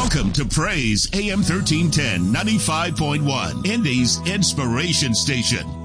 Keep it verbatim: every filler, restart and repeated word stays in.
Welcome to Praise A M thirteen ten, ninety-five point one, Indy's Inspiration Station.